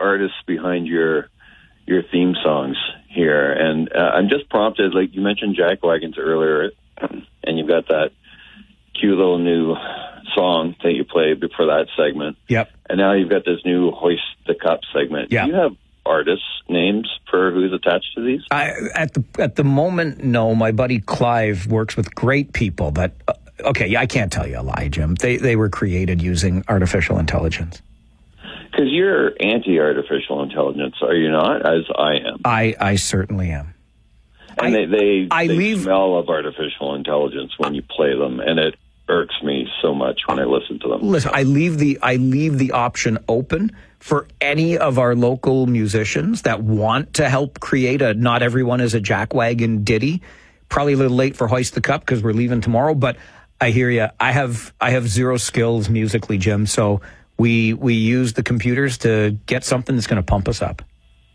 artists behind your theme songs here, and I'm just prompted. Like you mentioned, Jack Wagons earlier, and you've got that cute little new song that you played before that segment. Yep. And now you've got this new Hoist the Cup segment. Yep. Do you have artists' names for who's attached to these? At the moment, no. My buddy Clive works with great people that. Okay, I can't tell you a lie, Jim. They were created using artificial intelligence. Because you're anti-artificial intelligence, are you not? As I am. I certainly am. And they smell of artificial intelligence when you play them, and it irks me so much when I listen to them. Listen, I leave the option open for any of our local musicians that want to help create a Not Everyone is a Jackwagon ditty. Probably a little late for Hoist the Cup because we're leaving tomorrow, but I hear you. I have zero skills musically, Jim, so we use the computers to get something that's going to pump us up.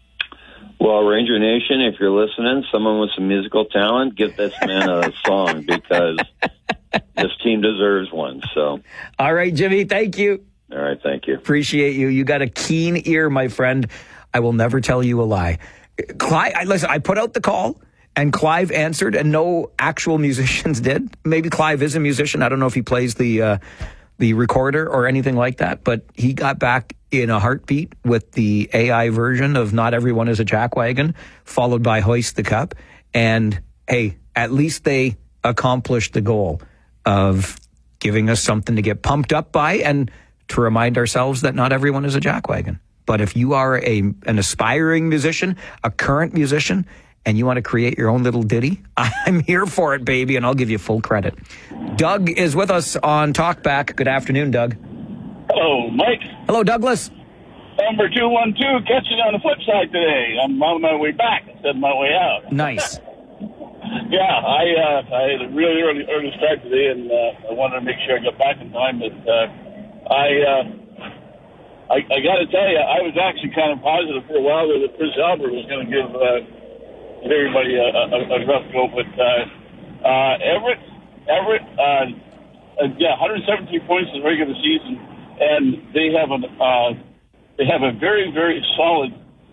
Well, Ranger Nation, if you're listening, someone with some musical talent, give this man a song because this team deserves one. So, all right, Jimmy, thank you. All right, thank you. Appreciate you. You got a keen ear, my friend. I will never tell you a lie. Clive, listen, I put out the call, and Clive answered, and no actual musicians did. Maybe Clive is a musician. I don't know if he plays the recorder or anything like that, but he got back in a heartbeat with the AI version of Not Everyone is a Jackwagon, followed by Hoist the Cup. And hey, at least they accomplished the goal of giving us something to get pumped up by and to remind ourselves that not everyone is a jackwagon. But if you are an aspiring musician, a current musician, and you want to create your own little ditty, I'm here for it, baby, and I'll give you full credit. Doug is with us on Talkback. Good afternoon, Doug. Hello, Mike. Hello, Douglas. Number 212, catching on the flip side today. I'm on my way back instead of my way out. Nice. Yeah, I had a really early start today, and I wanted to make sure I got back in time. But I got to tell you, I was actually kind of positive for a while that Prince Albert was going to give everybody a rough go. But Everett, 117 points in the regular season, and they have a very, very solid.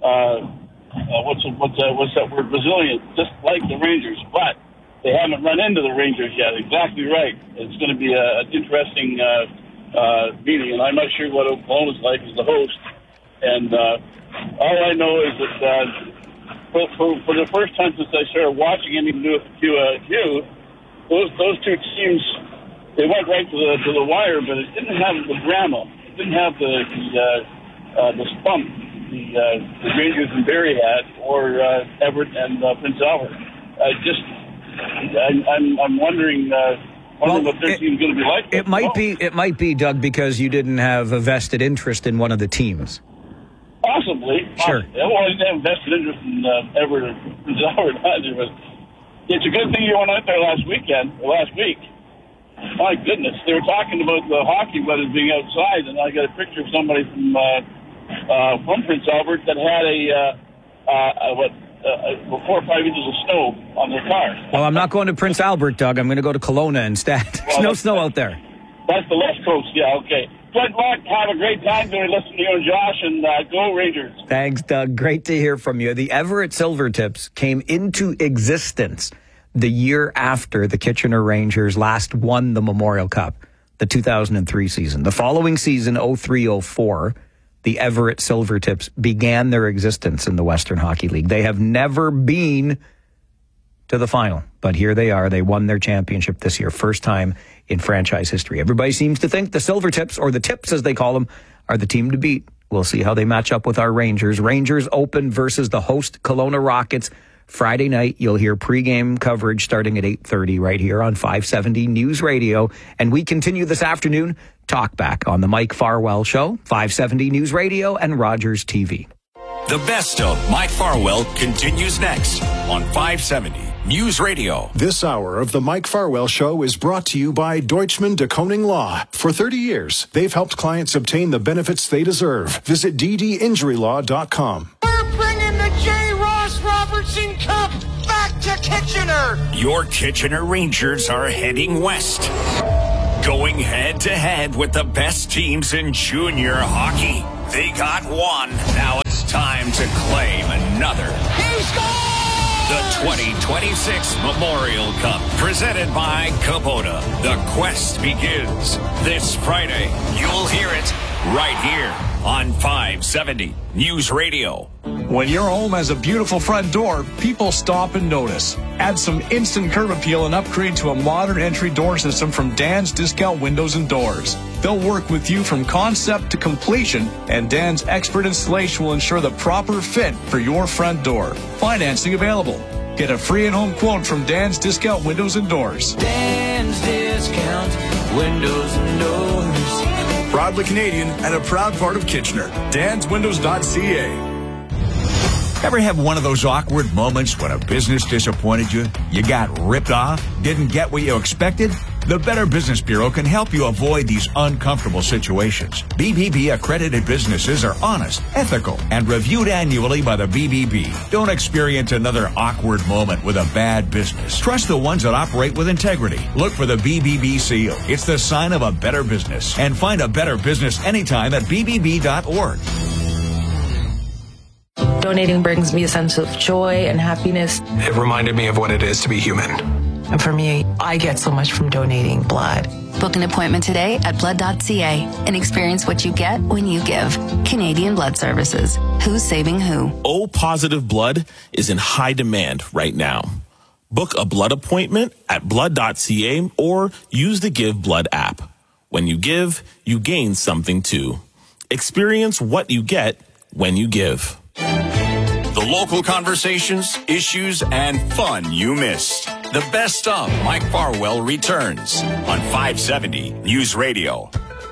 What's that word? Resilient, just like the Rangers, but they haven't run into the Rangers yet. Exactly right. It's going to be an interesting meeting, and I'm not sure what Oklahoma's like as the host. And all I know is that for the first time since I started watching anything to do with QQ, those two teams, they went right to the wire, but it didn't have the drama. It didn't have the spump the Rangers and Barrie had, or Everett and Prince Albert. I'm wondering what their team's going to be like. It might be, Doug, because you didn't have a vested interest in one of the teams. Possibly. Sure. Well, I didn't have vested interest in Everett or Prince Albert either, but it's a good thing you went out there last week. My goodness, they were talking about the hockey weather being outside, and I got a picture of somebody from Prince Albert that had 4 or 5 inches of snow on their car. Well, I'm not going to Prince Albert, Doug. I'm going to go to Kelowna instead. There's no snow out there. That's the West Coast, yeah, okay. Good luck. Have a great time doing listening to you and Josh, and go Rangers. Thanks, Doug. Great to hear from you. The Everett Silvertips came into existence the year after the Kitchener Rangers last won the Memorial Cup, the 2003 season. The following season, 03-04, the Everett Silvertips began their existence in the Western Hockey League. They have never been to the final, but here they are. They won their championship this year, first time in franchise history. Everybody seems to think the Silvertips, or the Tips as they call them, are the team to beat. We'll see how they match up with our Rangers. Rangers open versus the host Kelowna Rockets Friday night. You'll hear pregame coverage starting at 8:30 right here on 570 News Radio. And we continue this afternoon, Talkback on the Mike Farwell Show, 570 News Radio and Rogers TV. The best of Mike Farwell continues next on 570 News Radio. This hour of the Mike Farwell Show is brought to you by Deutschman de Koning Law. For 30 years, they've helped clients obtain the benefits they deserve. Visit ddinjurylaw.com. We're bringing the J. Ross Robertson Cup back to Kitchener. Your Kitchener Rangers are heading west, going head-to-head with the best teams in junior hockey. They got one. Now it's to claim another. He scores! The 2026 Memorial Cup, presented by Kubota. The quest begins this Friday. You'll hear it right here on 570 News Radio. When your home has a beautiful front door, people stop and notice. Add some instant curb appeal and upgrade to a modern entry door system from Dan's Discount Windows and Doors. They'll work with you from concept to completion, and Dan's expert installation will ensure the proper fit for your front door. Financing available. Get a free in-home quote from Dan's Discount Windows and Doors. Dan's Discount Windows and Doors. Proudly Canadian and a proud part of Kitchener. DansWindows.ca. Ever have one of those awkward moments when a business disappointed you? You got ripped off? Didn't get what you expected? The Better Business Bureau can help you avoid these uncomfortable situations. BBB accredited businesses are honest, ethical, and reviewed annually by the BBB. Don't experience another awkward moment with a bad business. Trust the ones that operate with integrity. Look for the BBB seal. It's the sign of a better business. And find a better business anytime at bbb.org. Donating brings me a sense of joy and happiness. It reminded me of what it is to be human. And for me, I get so much from donating blood. Book an appointment today at blood.ca and experience what you get when you give. Canadian Blood Services. Who's saving who? O positive blood is in high demand right now. Book a blood appointment at blood.ca or use the Give Blood app. When you give, you gain something too. Experience what you get when you give. The local conversations, issues, and fun you missed. The best of Mike Farwell returns on 570 News Radio.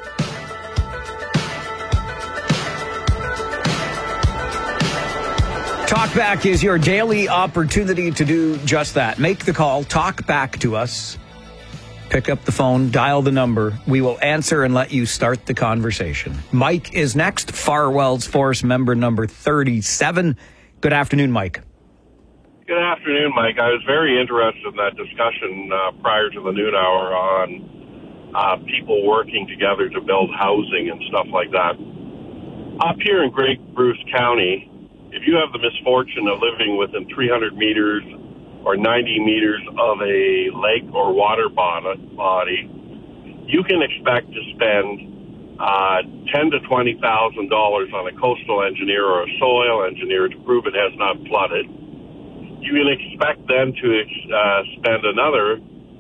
Talkback is your daily opportunity to do just that. Make the call, talk back to us. Pick up the phone, dial the number. We will answer and let you start the conversation. Mike is next, Farwell's Force member number 37. Good afternoon, Mike. Good afternoon, Mike. I was very interested in that discussion prior to the noon hour on people working together to build housing and stuff like that. Up here in Great Bruce County, if you have the misfortune of living within 300 meters or 90 meters of a lake or water body, you can expect to spend $10,000 to $20,000 on a coastal engineer or a soil engineer to prove it has not flooded. You can expect them to spend another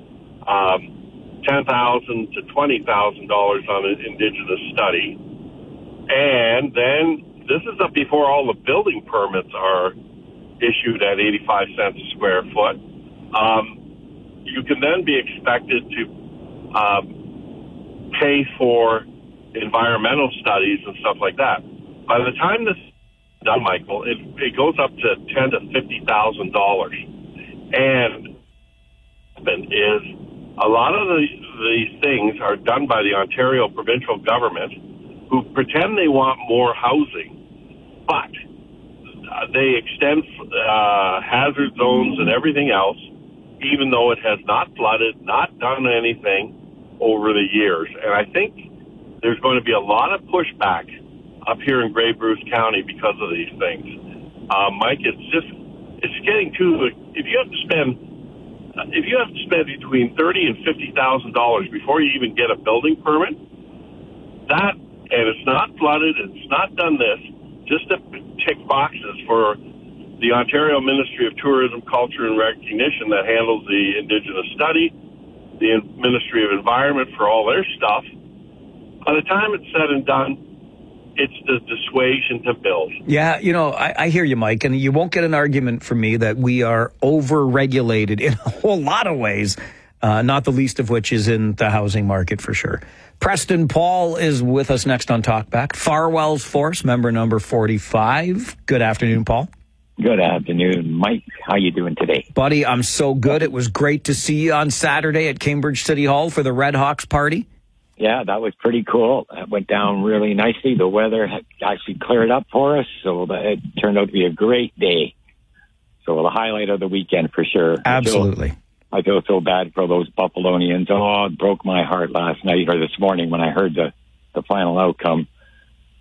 $10,000 to $20,000 on an indigenous study. And then this is up before all the building permits are issued at 85 cents a square foot. You can then be expected to pay for environmental studies and stuff like that. By the time this is done, Michael, it goes up to $10,000 to $50,000. And is a lot of these things are done by the Ontario provincial government, who pretend they want more housing, but they extend hazard zones and everything else, even though it has not flooded, not done anything over the years. And I think there's going to be a lot of pushback up here in Grey Bruce County because of these things. Mike, it's getting too, if you have to spend between $30,000 and $50,000 before you even get a building permit, and it's not flooded, it's not done this, just to tick boxes for the Ontario Ministry of Tourism, Culture and Recognition that handles the Indigenous study, the Ministry of Environment for all their stuff. By the time it's said and done, it's the dissuasion to build. Yeah, I hear you, Mike, and you won't get an argument from me that we are over-regulated in a whole lot of ways, not the least of which is in the housing market for sure. Preston Paul is with us next on Talkback. Farwell's Force, member number 45. Good afternoon, Paul. Good afternoon, Mike. How you doing today? Buddy, I'm so good. It was great to see you on Saturday at Cambridge City Hall for the Red Hawks party. Yeah, that was pretty cool. It went down really nicely. The weather had actually cleared up for us, so it turned out to be a great day. So the highlight of the weekend for sure. Absolutely. I feel so bad for those Buffalonians. Oh, it broke my heart last night or this morning when I heard the final outcome.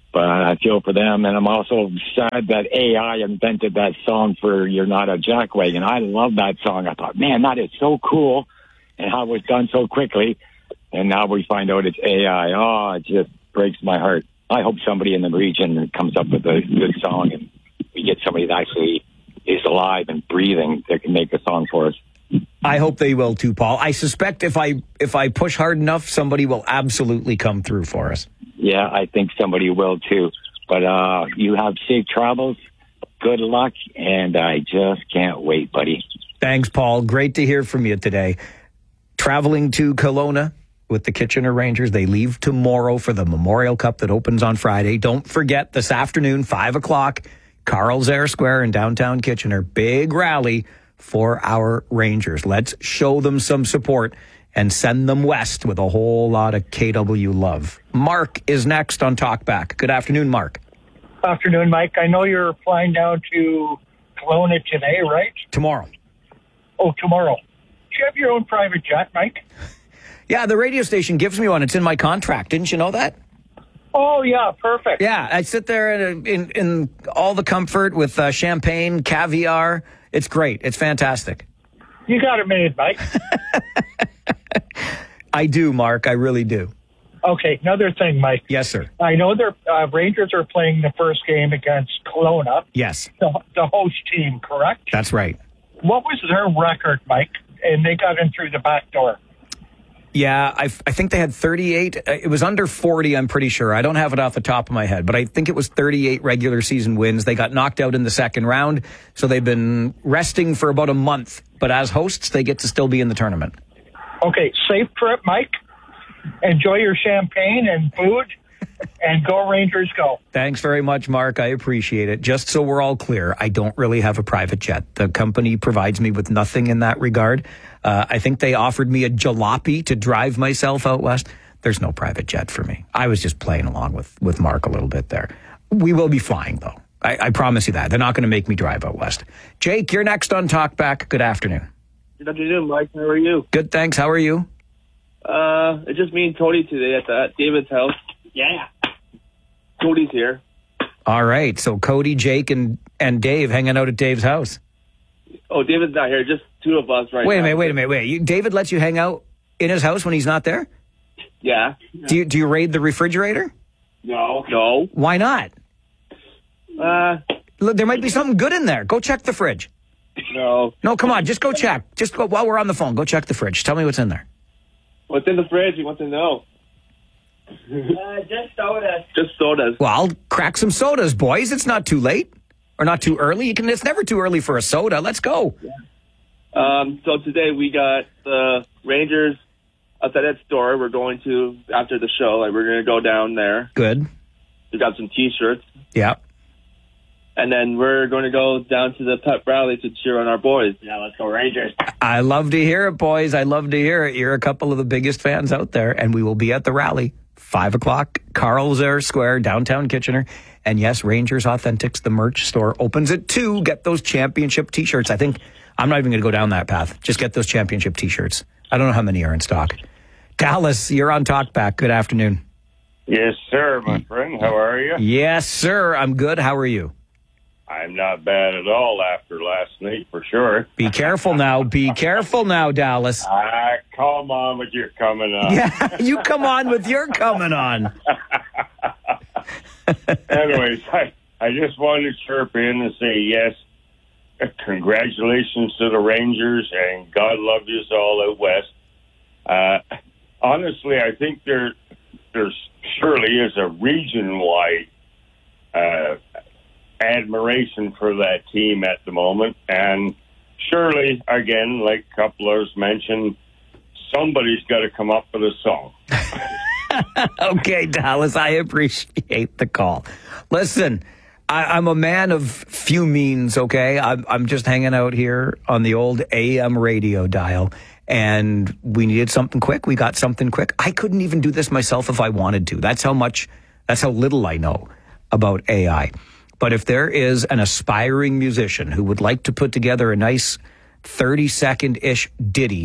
But I feel for them, and I'm also sad that AI invented that song for You're Not a Jackwagon. I love that song. I thought, man, that is so cool, and how it was done so quickly. And now we find out it's AI. Oh, it just breaks my heart. I hope somebody in the region comes up with a good song, and we get somebody that actually is alive and breathing that can make a song for us. I hope they will too, Paul. I suspect if I push hard enough, somebody will absolutely come through for us. Yeah, I think somebody will too. But you have safe travels. Good luck, and I just can't wait, buddy. Thanks, Paul. Great to hear from you today. Traveling to Kelowna with the Kitchener Rangers. They leave tomorrow for the Memorial Cup that opens on Friday. Don't forget, this afternoon, 5 o'clock, Carl Zare Square in downtown Kitchener. Big rally for our Rangers. Let's show them some support and send them west with a whole lot of KW love. Mark is next on Talkback. Good afternoon, Mark. Afternoon, Mike. I know you're flying down to Kelowna today, right? Tomorrow. Oh, tomorrow. Do you have your own private jet, Mike? Yeah, the radio station gives me one. It's in my contract. Didn't you know that? Oh, yeah, perfect. Yeah, I sit there in all the comfort with champagne, caviar. It's great. It's fantastic. You got it made, Mike. I do, Mark. I really do. Okay, another thing, Mike. Yes, sir. I know the Rangers are playing the first game against Kelowna. Yes. The host team, correct? That's right. What was their record, Mike? And they got in through the back door. Yeah, I think they had 38. It was under 40, I'm pretty sure. I don't have it off the top of my head, but I think it was 38 regular season wins. They got knocked out in the second round, so they've been resting for about a month. But as hosts, they get to still be in the tournament. Okay, safe trip, Mike. Enjoy your champagne and food, and go Rangers, go. Thanks very much, Mark. I appreciate it. Just so we're all clear, I don't really have a private jet. The company provides me with nothing in that regard. I think they offered me a jalopy to drive myself out west. There's no private jet for me. I was just playing along with Mark a little bit there. We will be flying, though. I promise you that. They're not going to make me drive out west. Jake, you're next on Talkback. Good afternoon. Good afternoon, Mike. How are you? Good, thanks. How are you? It's just me and Cody today at David's house. Yeah. Cody's here. All right. So Cody, Jake, and Dave hanging out at Dave's house. Oh, David's not here. Just two of us right now. Wait a minute. David lets you hang out in his house when he's not there? Yeah. Do you raid the refrigerator? No. Why not? Look, there might be something good in there. Go check the fridge. No. No, come on. Just go check. Just go while we're on the phone. Go check the fridge. Tell me what's in there. What's in the fridge? You want to know? Just sodas. Just sodas. Well, I'll crack some sodas, boys. It's not too late. Or not too early. It's never too early for a soda. Let's go. So today we got the Rangers outside that store. We're going to, after the show, we're going to go down there. Good. We got some T-shirts. Yeah. And then we're going to go down to the pep rally to cheer on our boys. Yeah, let's go Rangers. I love to hear it, boys. I love to hear it. You're a couple of the biggest fans out there, and we will be at the rally. 5 o'clock, Carl Zare Square, downtown Kitchener. And yes, Rangers Authentics, the merch store, opens at 2. Get those championship T-shirts. I think I'm not even going to go down that path. Just get those championship T-shirts. I don't know how many are in stock. Dallas, you're on Talkback. Good afternoon. Yes, sir, my friend. How are you? Yes, sir. I'm good. How are you? I'm not bad at all after last night, for sure. Be careful now. Be careful now, Dallas. Come on with your coming on. Yeah, you come on with your coming on. Anyways, I just wanted to chirp in and say yes. Congratulations to the Rangers, and God love you all out west. Honestly, I think there surely is a region-wide admiration for that team at the moment. And surely, again, like a couple others mentioned, somebody's got to come up with a song. Okay, Dallas, I appreciate the call. Listen, I'm a man of few means, okay? I'm just hanging out here on the old AM radio dial, and we needed something quick. We got something quick. I couldn't even do this myself if I wanted to. That's how little I know about AI. But if there is an aspiring musician who would like to put together a nice 30-second-ish ditty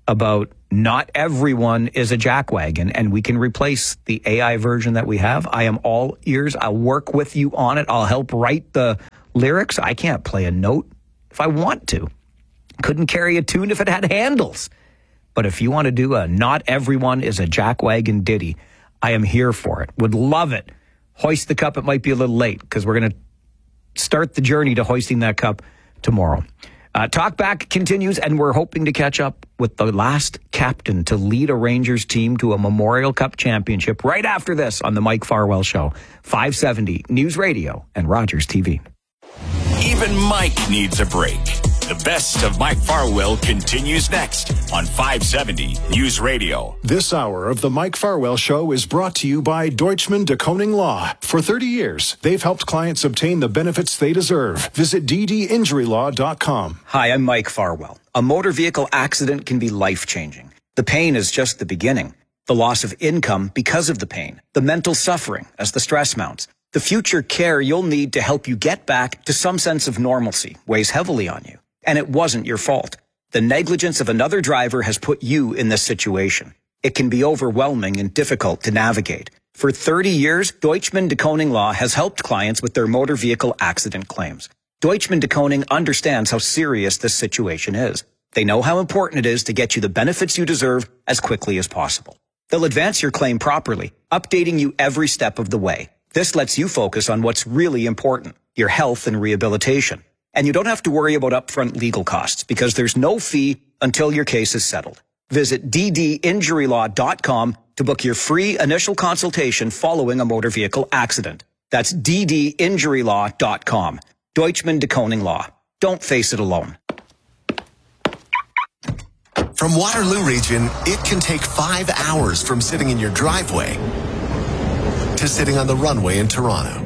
about not everyone is a jackwagon, and we can replace the AI version that we have. I am all ears. I'll work with you on it. I'll help write the lyrics. I can't play a note if I want to. Couldn't carry a tune if it had handles. But if you want to do a not everyone is a jackwagon ditty, I am here for it. Would love it. Hoist the cup. It might be a little late because we're going to start the journey to hoisting that cup tomorrow. Talkback continues, and we're hoping to catch up with the last captain to lead a Rangers team to a Memorial Cup championship right after this on the Mike Farwell Show. 570 News Radio and Rogers TV. Even Mike needs a break. The best of Mike Farwell continues next on 570 News Radio. This hour of the Mike Farwell Show is brought to you by Deutschman de Koning Law. For 30 years, they've helped clients obtain the benefits they deserve. Visit ddinjurylaw.com. Hi, I'm Mike Farwell. A motor vehicle accident can be life-changing. The pain is just the beginning. The loss of income because of the pain. The mental suffering as the stress mounts. The future care you'll need to help you get back to some sense of normalcy weighs heavily on you. And it wasn't your fault. The negligence of another driver has put you in this situation. It can be overwhelming and difficult to navigate. For 30 years, Deutschman de Koning Law has helped clients with their motor vehicle accident claims. Deutschman de Koning understands how serious this situation is. They know how important it is to get you the benefits you deserve as quickly as possible. They'll advance your claim properly, updating you every step of the way. This lets you focus on what's really important, your health and rehabilitation. And you don't have to worry about upfront legal costs because there's no fee until your case is settled. Visit ddinjurylaw.com to book your free initial consultation following a motor vehicle accident. That's ddinjurylaw.com. Deutschman de Koning Law. Don't face it alone. From Waterloo Region, it can take 5 hours from sitting in your driveway to sitting on the runway in Toronto.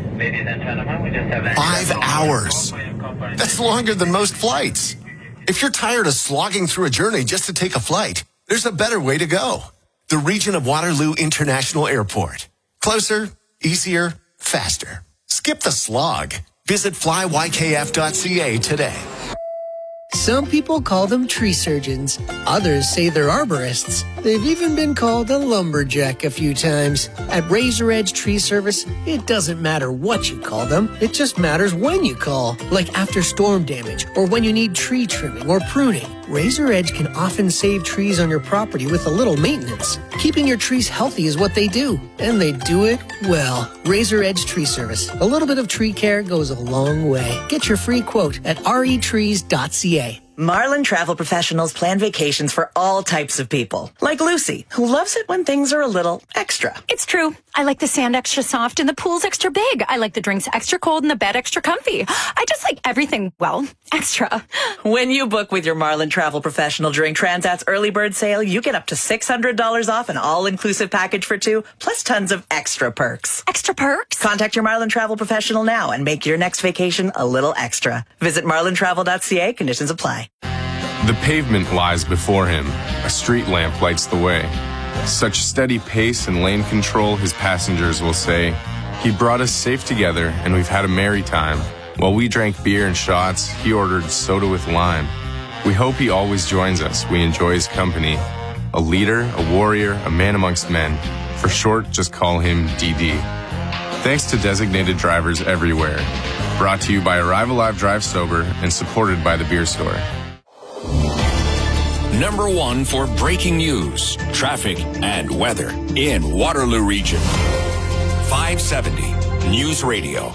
5 hours. That's longer than most flights. If you're tired of slogging through a journey just to take a flight, there's a better way to go. The region of Waterloo International Airport. Closer, easier, faster. Skip the slog. Visit flywykf.ca today. Some people call them tree surgeons. Others say they're arborists. They've even been called a lumberjack a few times. At Razor Edge Tree Service, it doesn't matter what you call them. It just matters when you call. Like after storm damage or when you need tree trimming or pruning. Razor Edge can often save trees on your property with a little maintenance. Keeping your trees healthy is what they do. And they do it well. Razor Edge Tree Service. A little bit of tree care goes a long way. Get your free quote at retrees.ca. Marlin Travel Professionals plan vacations for all types of people. Like Lucy, who loves it when things are a little extra. It's true. I like the sand extra soft and the pool's extra big. I like the drinks extra cold and the bed extra comfy. I just like everything, well, extra. When you book with your Marlin Travel Professional during Transat's early bird sale, you get up to $600 off an all-inclusive package for two, plus tons of extra perks. Extra perks? Contact your Marlin Travel Professional now and make your next vacation a little extra. Visit marlintravel.ca. Conditions apply. The pavement lies before him. A street lamp lights the way. Such steady pace and lane control, his passengers will say. He brought us safe together, and we've had a merry time. While we drank beer and shots, he ordered soda with lime. We hope he always joins us. We enjoy his company. A leader, a warrior, a man amongst men. For short, just call him DD. Thanks to designated drivers everywhere. Brought to you by Arrive Alive Drive Sober and supported by the Beer Store. Number one for breaking news, traffic, and weather in Waterloo Region. 570 News Radio.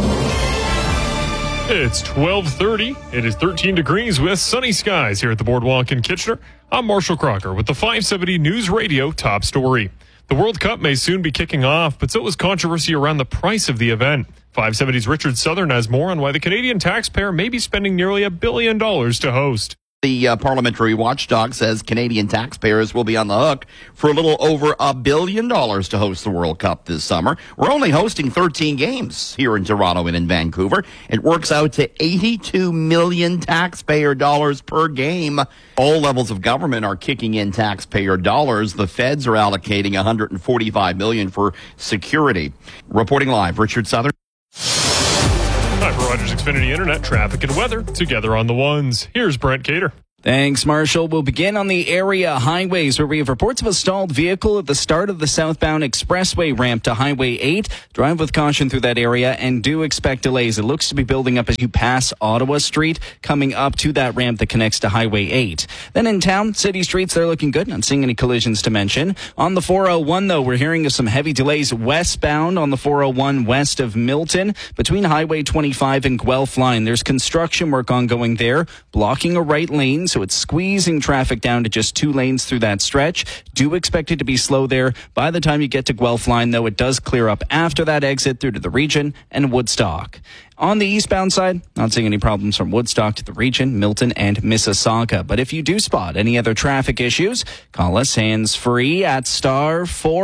It's 12:30. It is 13 degrees with sunny skies here at the Boardwalk in Kitchener. I'm Marshall Crocker with the 570 News Radio top story. The World Cup may soon be kicking off, but so is controversy around the price of the event. 570's Richard Southern has more on why the Canadian taxpayer may be spending nearly $1 billion to host. The parliamentary watchdog says Canadian taxpayers will be on the hook for a little over $1 billion to host the World Cup this summer. We're only hosting 13 games here in Toronto and in Vancouver. It works out to $82 million taxpayer dollars per game. All levels of government are kicking in taxpayer dollars. The feds are allocating $145 million for security. Reporting live, Richard Southern. Time for Rogers Xfinity Internet traffic and weather together on the ones. Here's Brent Cater. Thanks, Marshall. We'll begin on the area highways where we have reports of a stalled vehicle at the start of the southbound expressway ramp to Highway 8. Drive with caution through that area and do expect delays. It looks to be building up as you pass Ottawa Street, coming up to that ramp that connects to Highway 8. Then in town, city streets, they're looking good. Not seeing any collisions to mention. On the 401, though, we're hearing of some heavy delays westbound on the 401 west of Milton between Highway 25 and Guelph Line. There's construction work ongoing there, blocking a right lane. So it's squeezing traffic down to just 2 lanes through that stretch. Do expect it to be slow there. By the time you get to Guelph Line, though, it does clear up after that exit through to the region and Woodstock. On the eastbound side, not seeing any problems from Woodstock to the region, Milton and Mississauga. But if you do spot any other traffic issues, call us hands-free at star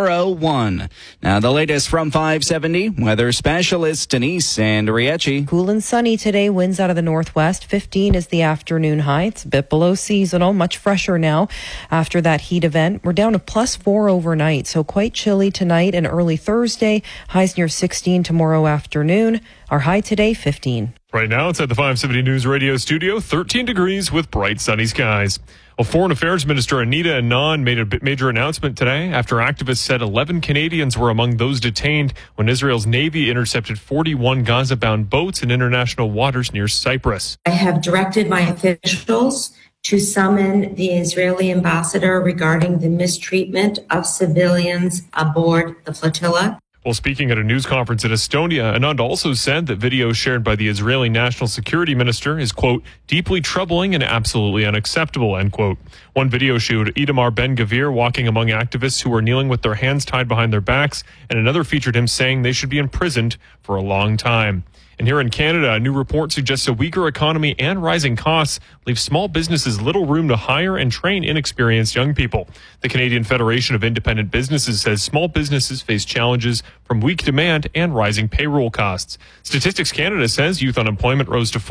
401. Now the latest from 570, weather specialist Denise Andrieci. Cool and sunny today, winds out of the northwest. 15 is the afternoon high. It's a bit below seasonal, much fresher now after that heat event. We're down to +4 overnight, so quite chilly tonight and early Thursday. Highs near 16 tomorrow afternoon. Our high today, 15. Right now, it's at the 570 News Radio studio, 13 degrees with bright sunny skies. Well, Foreign Affairs Minister Anita Anand made a major announcement today after activists said 11 Canadians were among those detained when Israel's Navy intercepted 41 Gaza-bound boats in international waters near Cyprus. I have directed my officials to summon the Israeli ambassador regarding the mistreatment of civilians aboard the flotilla. Well, speaking at a news conference in Estonia, Anand also said that video shared by the Israeli National Security Minister is, quote, deeply troubling and absolutely unacceptable, end quote. One video showed Itamar Ben-Gvir walking among activists who were kneeling with their hands tied behind their backs, and another featured him saying they should be imprisoned for a long time. And here in Canada, a new report suggests a weaker economy and rising costs leave small businesses little room to hire and train inexperienced young people. The Canadian Federation of Independent Businesses says small businesses face challenges from weak demand and rising payroll costs. Statistics Canada says youth unemployment rose to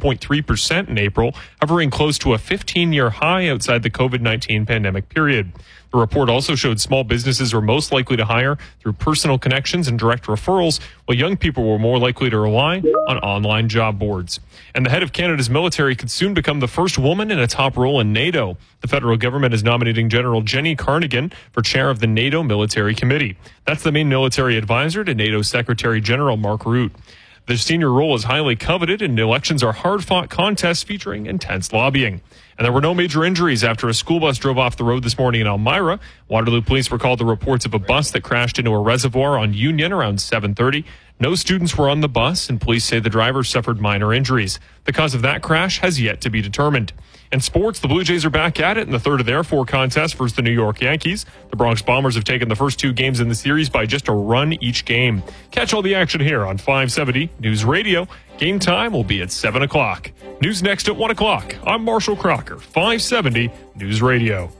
14.3% in April, hovering close to a 15-year high outside the COVID-19 pandemic period. The report also showed small businesses were most likely to hire through personal connections and direct referrals, while young people were more likely to rely on online job boards. And the head of Canada's military could soon become the first woman in a top role in NATO. The federal government is nominating General Jenny Carnigan for chair of the NATO Military Committee. That's the main military advisor to NATO Secretary General Mark Rutte. The senior role is highly coveted, and elections are hard-fought contests featuring intense lobbying. And there were no major injuries after a school bus drove off the road this morning in Elmira. Waterloo police recalled the reports of a bus that crashed into a reservoir on Union around 7:30. No students were on the bus, and police say the driver suffered minor injuries. The cause of that crash has yet to be determined. In sports, the Blue Jays are back at it in the third of their 4 contests versus the New York Yankees. The Bronx Bombers have taken the first 2 games in the series by just a run each game. Catch all the action here on 570 News Radio. Game time will be at 7 o'clock. News next at 1 o'clock. I'm Marshall Crocker, 570 News Radio.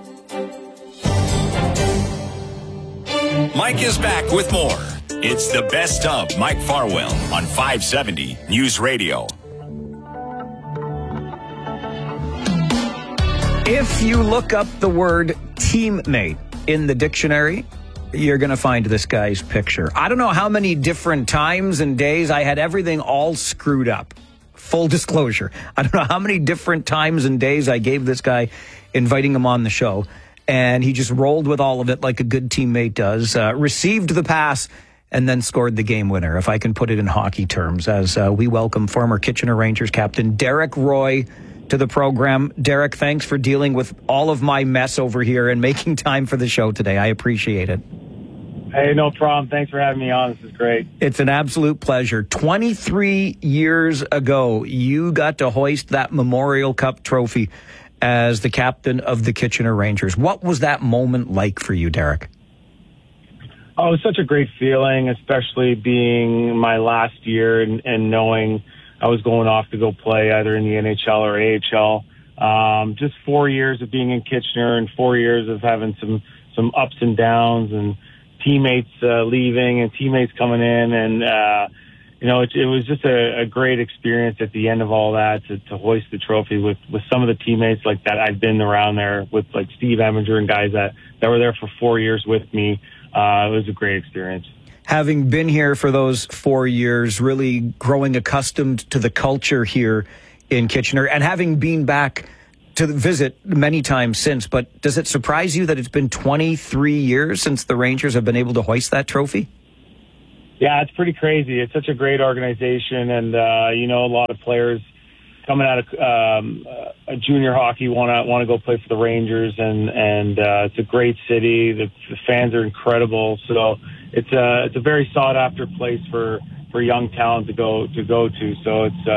Mike is back with more. It's the best of Mike Farwell on 570 News Radio. If you look up the word teammate in the dictionary, you're going to find this guy's picture. I don't know how many different times and days I had everything all screwed up. Full disclosure. I don't know how many different times and days I gave this guy inviting him on the show, and he just rolled with all of it like a good teammate does, received the pass, and then scored the game winner, if I can put it in hockey terms, as we welcome former Kitchener Rangers captain Derek Roy to the program. Derek, thanks for dealing with all of my mess over here and making time for the show today. I appreciate it. Hey, no problem. Thanks for having me on. This is great. It's an absolute pleasure. 23 years ago, you got to hoist that Memorial Cup trophy as the captain of the Kitchener Rangers. What was that moment like for you, Derek? Oh, it was such a great feeling, especially being my last year and knowing I was going off to go play either in the NHL or AHL. Just 4 years of being in Kitchener and 4 years of having some ups and downs and teammates leaving and teammates coming in. And, it was just a great experience at the end of all that to hoist the trophy with some of the teammates like that. I've been around there with like Steve Eminger and guys that were there for 4 years with me. It was a great experience. Having been here for those 4 years, really growing accustomed to the culture here in Kitchener, and having been back to visit many times since, but does it surprise you that it's been 23 years since the Rangers have been able to hoist that trophy? Yeah, it's pretty crazy. It's such a great organization, and a lot of players coming out of a junior hockey want to go play for the Rangers, and it's a great city. The fans are incredible, so it's a very sought after place for young talent to go to. So it's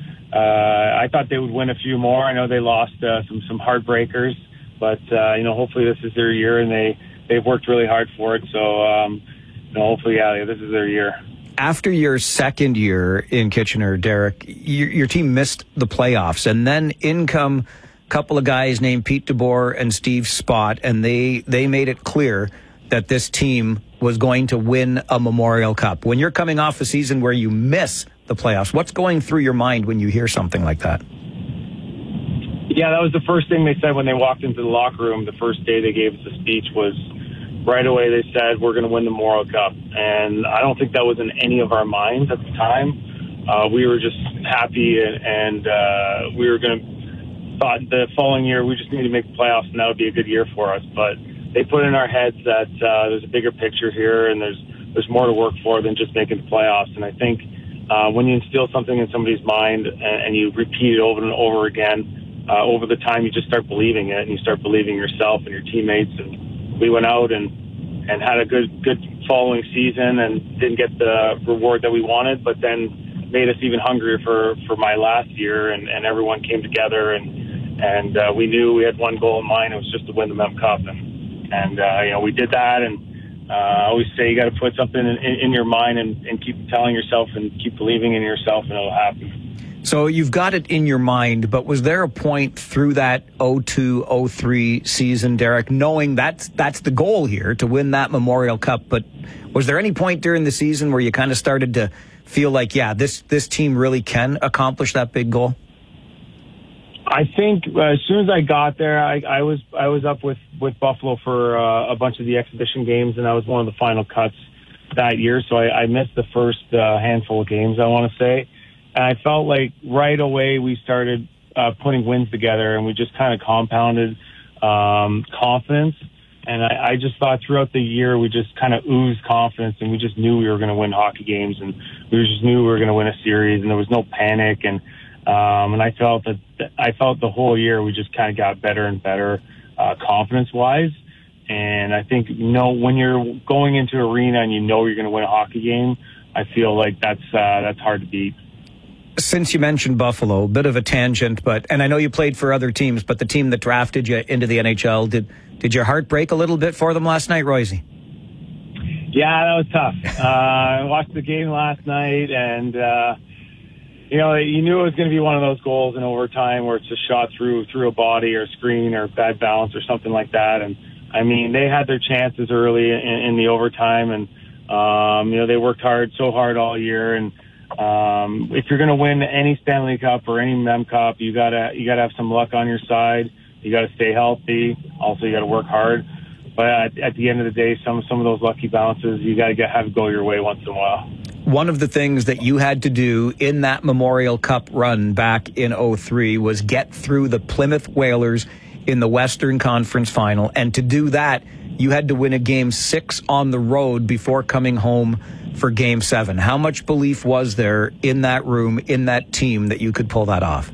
I thought they would win a few more. I know they lost some heartbreakers, but hopefully this is their year, and they've worked really hard for it. So hopefully, this is their year. After your second year in Kitchener, Derek, your team missed the playoffs, and then in come a couple of guys named Pete DeBoer and Steve Spott, and they made it clear that this team was going to win a Memorial Cup. When you're coming off a season where you miss the playoffs, what's going through your mind when you hear something like that? Yeah, that was the first thing they said when they walked into the locker room. The first day they gave us the speech was right away they said, we're going to win the Memorial Cup. And I don't think that was in any of our minds at the time. We were just happy, and we were going to thought the following year we just need to make the playoffs, and that would be a good year for us. But they put in our heads that there's a bigger picture here, and there's more to work for than just making the playoffs. And I think when you instill something in somebody's mind and you repeat it over and over again, over the time you just start believing it, and you start believing yourself and your teammates. And we went out and had a good following season and didn't get the reward that we wanted, but then made us even hungrier for my last year, and everyone came together, and we knew we had one goal in mind. It was just to win the Mem Cup, and we did that. And I always say you got to put something in your mind and keep telling yourself and keep believing in yourself, and it'll happen. So you've got it in your mind, but was there a point through that 02-03 season, Derek, knowing that's the goal here, to win that Memorial Cup, but was there any point during the season where you kind of started to feel like, this team really can accomplish that big goal? I think as soon as I got there, I was up with Buffalo for a bunch of the exhibition games, and I was one of the final cuts that year, so I missed the first handful of games, I want to say. And I felt like right away we started putting wins together, and we just kind of compounded confidence. And I just thought throughout the year we just kind of oozed confidence, and we just knew we were going to win hockey games, and we just knew we were going to win a series, and there was no panic. And I felt the whole year we just kind of got better and better confidence-wise. And I think, when you're going into an arena and you're going to win a hockey game, I feel like that's hard to beat. Since you mentioned Buffalo, a bit of a tangent, and I know you played for other teams, but the team that drafted you into the NHL, did your heart break a little bit for them last night, Royce? Yeah, that was tough. I watched the game last night, and you knew it was going to be one of those goals in overtime where it's a shot through a body or a screen or bad balance or something like that. And I mean, they had their chances early in the overtime, and they worked so hard all year. And if you're going to win any Stanley Cup or any Mem Cup, you gotta have some luck on your side. You got to stay healthy. Also, you got to work hard. But at the end of the day, some of those lucky bounces, you got to have it go your way once in a while. One of the things that you had to do in that Memorial Cup run back in 03 was get through the Plymouth Whalers in the Western Conference Final. And to do that, you had to win a Game 6 on the road before coming home for Game 7. How much belief was there in that room, in that team, that you could pull that off?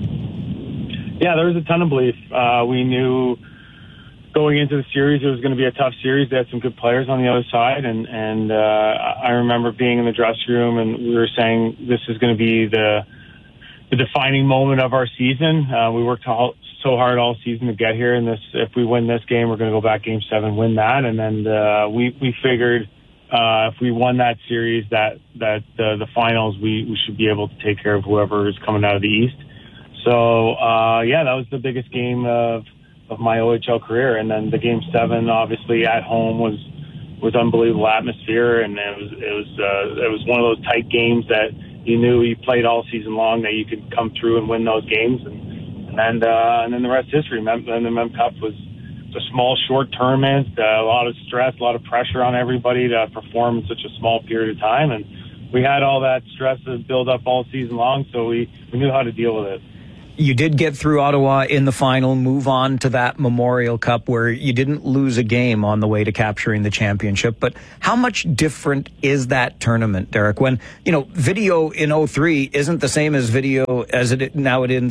Yeah, there was a ton of belief. We knew going into the series it was going to be a tough series. They had some good players on the other side, and I remember being in the dressing room, and we were saying this is going to be the defining moment of our season. We worked so hard all season to get here, and if we win this game, we're going to go back Game 7, win that, and then we figured if we won that series, that the finals, we should be able to take care of whoever is coming out of the East. So that was the biggest game of my OHL career. And then the Game 7, obviously at home, was unbelievable atmosphere, and it was one of those tight games that you knew you played all season long that you could come through and win those games, and then the rest is history. And the Mem Cup was a small, short tournament, a lot of stress, a lot of pressure on everybody to perform in such a small period of time, and we had all that stress to build up all season long, so we knew how to deal with it. You did get through Ottawa in the final, move on to that Memorial Cup where you didn't lose a game on the way to capturing the championship. But how much different is that tournament, Derek? When, video in 2003 isn't the same as video as it is,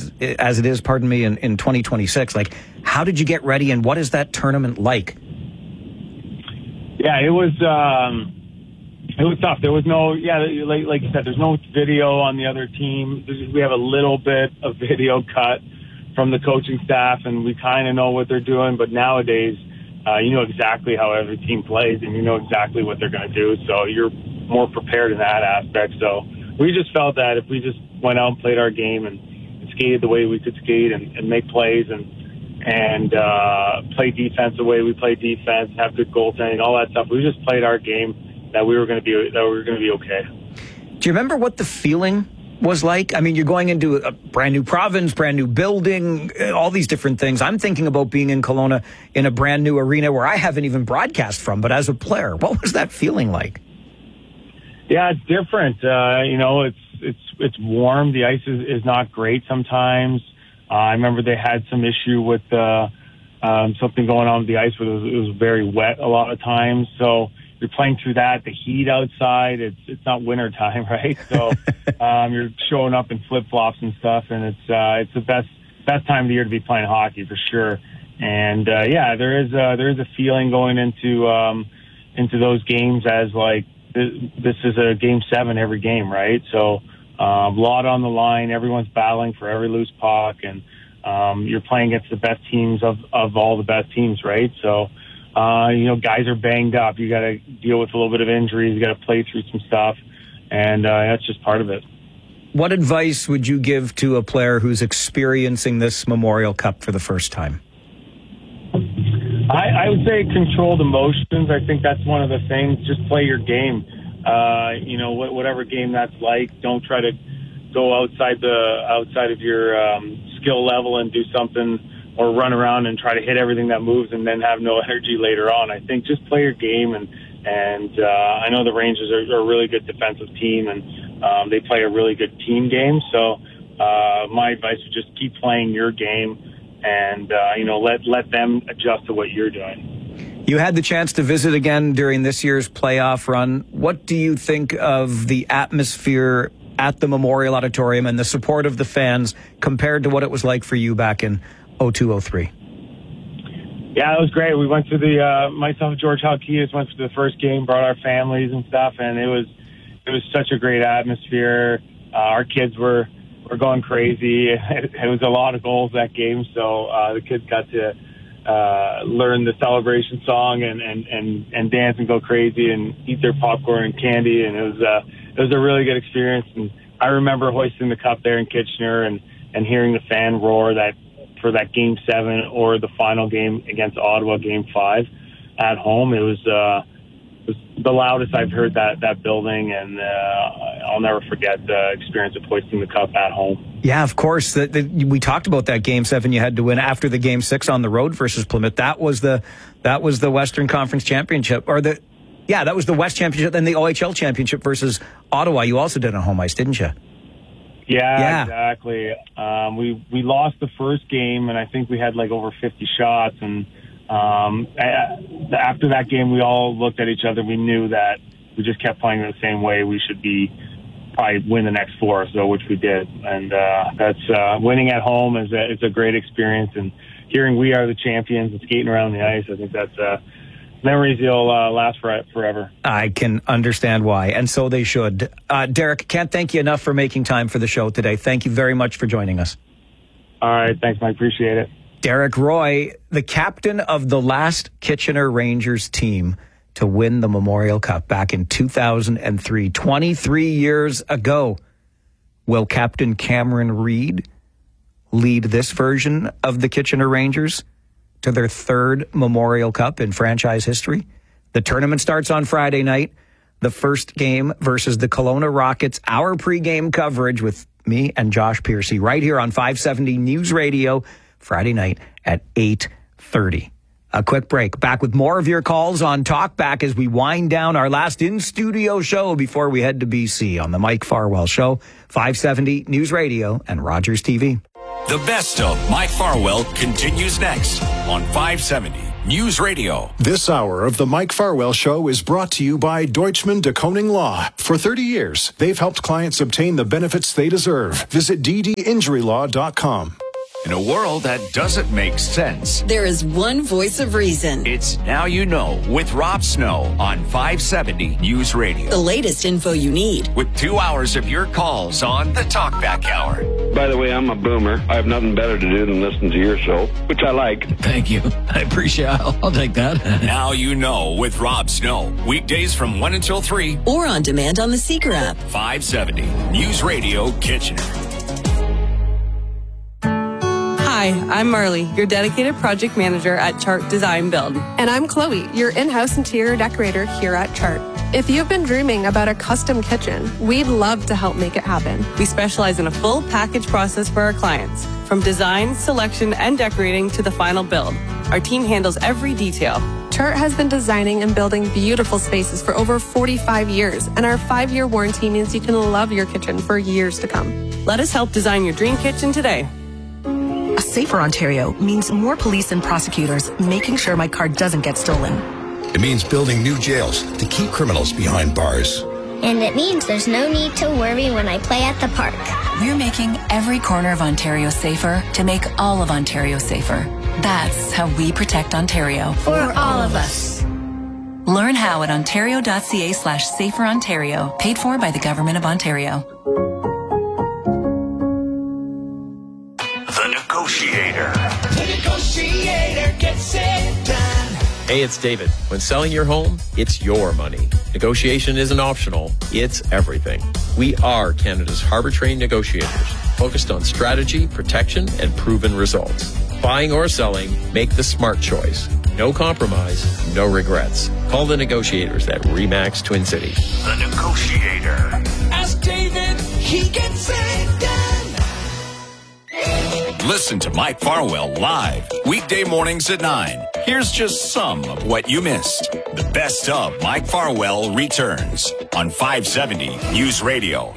in 2026. Like, how did you get ready and what is that tournament like? Yeah, it was tough. There was no, like you said, there's no video on the other team. We have a little bit of video cut from the coaching staff, and we kind of know what they're doing. But nowadays, you know exactly how every team plays, and you know exactly what they're going to do. So you're more prepared in that aspect. So we just felt that if we just went out and played our game and skated the way we could skate and make plays and play defense the way we play defense, have good goaltending, all that stuff. We just played our game. That we were going to be okay. Do you remember what the feeling was like? I mean, you're going into a brand new province, brand new building, all these different things. I'm thinking about being in Kelowna in a brand new arena where I haven't even broadcast from, but as a player, what was that feeling like? Yeah, it's different. It's warm. The ice is not great sometimes. I remember they had some issue with something going on with the ice where it was very wet a lot of times. So you're playing through that, the heat outside. It's not winter time, right? So you're showing up in flip flops and stuff, and it's the best time of the year to be playing hockey for sure. And there is a feeling going into those games as like this is a game 7 every game, right? So a lot on the line. Everyone's battling for every loose puck, and you're playing against the best teams of all the best teams, right? So. Guys are banged up. You got to deal with a little bit of injuries. You got to play through some stuff, and that's just part of it. What advice would you give to a player who's experiencing this Memorial Cup for the first time? I would say controlled emotions. I think that's one of the things. Just play your game. Whatever game that's like. Don't try to go outside of your skill level and do something. Or run around and try to hit everything that moves and then have no energy later on. I think just play your game, and I know the Rangers are a really good defensive team, and they play a really good team game. So my advice is just keep playing your game, and let them adjust to what you're doing. You had the chance to visit again during this year's playoff run. What do you think of the atmosphere at the Memorial Auditorium and the support of the fans compared to what it was like for you back in 02-03? Yeah, it was great. We went to myself and George Halkias went to the first game, brought our families and stuff, and it was such a great atmosphere. Our kids were going crazy. It was a lot of goals that game, so the kids got to learn the celebration song and dance and go crazy and eat their popcorn and candy, and it was a really good experience. And I remember hoisting the cup there in Kitchener and hearing the fan roar for that game 7 or the final game against Ottawa, game 5 at home. It was the loudest I've heard that building, and I'll never forget the experience of hoisting the cup at home. Yeah, of course. We talked about that game 7 you had to win after the game 6 on the road versus Plymouth. That was the Western Conference Championship, that was the West Championship, then the OHL Championship versus Ottawa. You also did on home ice, didn't you? Yeah, exactly. We lost the first game, and I think we had like over 50 shots. And after that game, we all looked at each other. We knew that we just kept playing the same way. We should probably win the next 4, so which we did. And that's winning at home is a great experience. And hearing we are the champions and skating around the ice, I think that's memories will last forever. I can understand why, and so they should. Derek, can't thank you enough for making time for the show today. Thank you very much for joining us. All right, thanks, Mike. Appreciate it. Derek Roy, the captain of the last Kitchener Rangers team to win the Memorial Cup back in 2003, 23 years ago. Will Captain Cameron Reid lead this version of the Kitchener Rangers to their 3rd Memorial Cup in franchise history? The tournament starts on Friday night. The first game versus the Kelowna Rockets. Our pregame coverage with me and Josh Piercy right here on 570 News Radio, Friday night at 8:30. A quick break. Back with more of your calls on Talkback as we wind down our last in-studio show before we head to BC on the Mike Farwell Show, 570 News Radio and Rogers TV. The best of Mike Farwell continues next on 570 News Radio. This hour of the Mike Farwell Show is brought to you by Deutschman de Koning Law. For 30 years, they've helped clients obtain the benefits they deserve. Visit ddinjurylaw.com. In a world that doesn't make sense, there is one voice of reason. It's Now You Know with Rob Snow on 570 News Radio. The latest info you need. With 2 hours of your calls on the Talkback Hour. By the way, I'm a boomer. I have nothing better to do than listen to your show, which I like. Thank you. I appreciate it. I'll take that. Now You Know with Rob Snow. Weekdays from 1 until 3. Or on demand on the Seeker app. 570 News Radio Kitchener. Hi, I'm Marley, your dedicated project manager at Chart Design Build. And I'm Chloe, your in-house interior decorator here at Chart. If you've been dreaming about a custom kitchen, we'd love to help make it happen. We specialize in a full package process for our clients, from design, selection, and decorating to the final build. Our team handles every detail. Chart has been designing and building beautiful spaces for over 45 years, and our 5-year warranty means you can love your kitchen for years to come. Let us help design your dream kitchen today. A safer Ontario means more police and prosecutors making sure my car doesn't get stolen. It means building new jails to keep criminals behind bars. And it means there's no need to worry when I play at the park. We're making every corner of Ontario safer to make all of Ontario safer. That's how we protect Ontario. For all of us. Learn how at ontario.ca/saferontario, paid for by the Government of Ontario. The Negotiator. The Negotiator gets it done. Hey, it's David. When selling your home, it's your money. Negotiation isn't optional, it's everything. We are Canada's harbor-trained negotiators, focused on strategy, protection, and proven results. Buying or selling, make the smart choice. No compromise, no regrets. Call the negotiators at RE/MAX Twin Cities. The Negotiator. Ask David, he gets it done. Listen to Mike Farwell live, weekday mornings at 9. Here's just some of what you missed. The best of Mike Farwell returns on 570 News Radio.